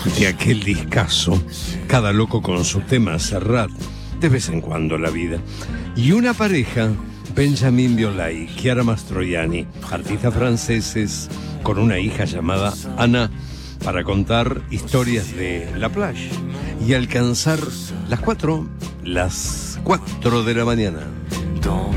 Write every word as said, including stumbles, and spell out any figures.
de aquel discazo, cada loco con su tema, Serrat, de vez en cuando la vida. Y una pareja, Benjamin Biolay y Chiara Mastroianni, artistas franceses con una hija llamada Ana, para contar historias de la playa y alcanzar las cuatro, las cuatro de la mañana.